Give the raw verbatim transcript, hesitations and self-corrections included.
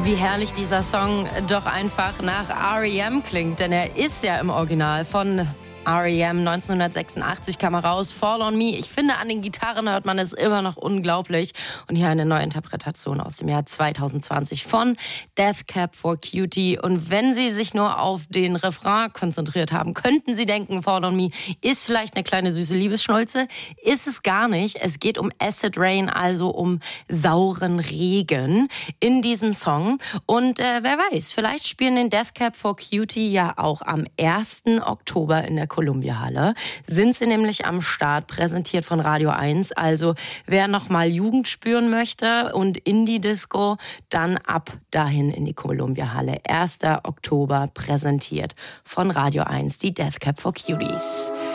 Wie herrlich dieser Song doch einfach nach R E M klingt, denn er ist ja im Original von R E M. neunzehnhundertsechsundachtzig kam er raus, Fall on Me. Ich finde, an den Gitarren hört man es immer noch unglaublich. Und hier eine neue Interpretation aus dem Jahr zwanzig zwanzig von Death Cab for Cutie. Und wenn Sie sich nur auf den Refrain konzentriert haben, könnten Sie denken, Fall on Me ist vielleicht eine kleine süße Liebesschnulze. Ist es gar nicht. Es geht um Acid Rain, also um sauren Regen in diesem Song. Und äh, wer weiß, vielleicht spielen den Death Cab for Cutie ja auch am ersten Oktober in der Columbia-Halle. Sind sie nämlich am Start, präsentiert von Radio eins. Also wer noch mal Jugend spüren möchte und Indie-Disco, dann ab dahin in die Columbia-Halle. erster Oktober, präsentiert von Radio eins, die Death Cab for Cuties.